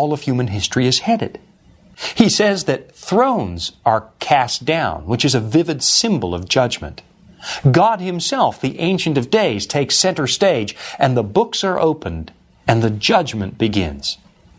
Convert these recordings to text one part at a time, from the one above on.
all of human history is headed. He says that thrones are cast down, which is a vivid symbol of judgment. God Himself, the Ancient of Days, takes center stage, and the books are opened, and the judgment begins.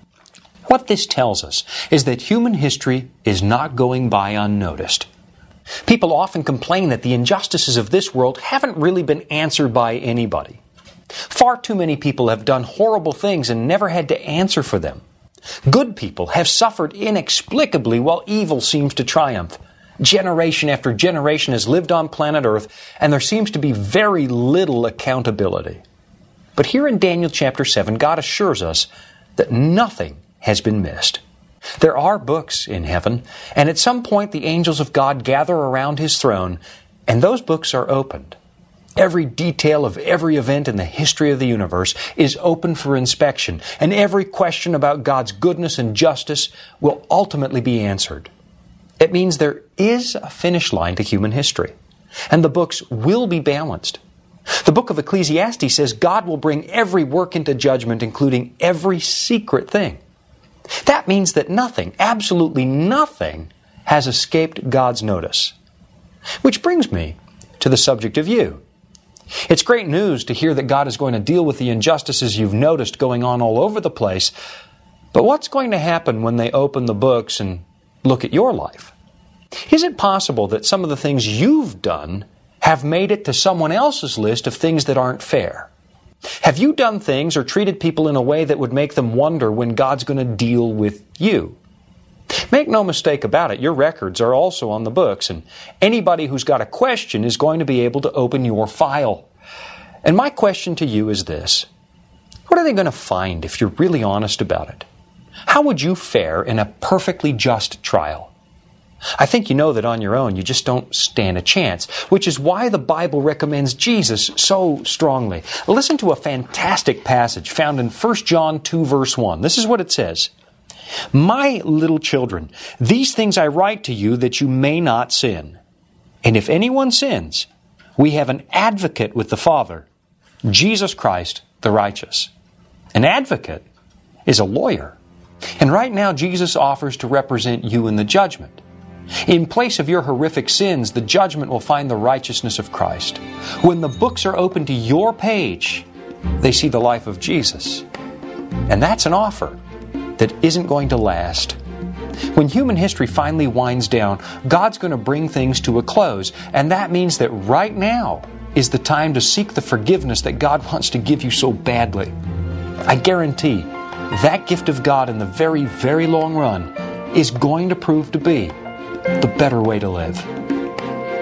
What this tells us is that human history is not going by unnoticed. People often complain that the injustices of this world haven't really been answered by anybody. Far too many people have done horrible things and never had to answer for them. Good people have suffered inexplicably while evil seems to triumph. Generation after generation has lived on planet Earth, and there seems to be very little accountability. But here in Daniel chapter 7, God assures us that nothing has been missed. There are books in heaven, and at some point the angels of God gather around His throne, and those books are opened. Every detail of every event in the history of the universe is open for inspection, and every question about God's goodness and justice will ultimately be answered. It means there is a finish line to human history, and the books will be balanced. The book of Ecclesiastes says God will bring every work into judgment, including every secret thing. That means that nothing, absolutely nothing, has escaped God's notice. Which brings me to the subject of you. It's great news to hear that God is going to deal with the injustices you've noticed going on all over the place, but what's going to happen when they open the books and look at your life? Is it possible that some of the things you've done have made it to someone else's list of things that aren't fair? Have you done things or treated people in a way that would make them wonder when God's going to deal with you? Make no mistake about it, your records are also on the books, and anybody who's got a question is going to be able to open your file. And my question to you is this: what are they going to find if you're really honest about it? How would you fare in a perfectly just trial? I think you know that on your own you just don't stand a chance, which is why the Bible recommends Jesus so strongly. Listen to a fantastic passage found in 1 John 2 verse 1. This is what it says: "My little children, these things I write to you that you may not sin. And if anyone sins, we have an advocate with the Father, Jesus Christ the righteous." An advocate is a lawyer. And right now Jesus offers to represent you in the judgment. In place of your horrific sins, the judgment will find the righteousness of Christ. When the books are open to your page, they see the life of Jesus. And that's an offer that isn't going to last. When human history finally winds down, God's going to bring things to a close, and that means that right now is the time to seek the forgiveness that God wants to give you so badly. I guarantee that gift of God in the very, very long run is going to prove to be the better way to live.